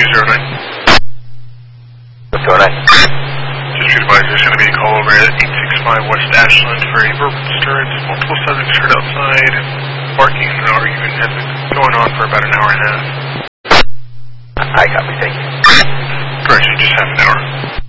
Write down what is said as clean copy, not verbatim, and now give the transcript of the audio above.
209. What's going on? Just be advised, there's going to be a call over at 865 West Ashland for a verbal disturbance. Multiple subjects heard outside, barking and arguing has been going on for about an hour and a half. I copy, thank you. Correct, just half an hour.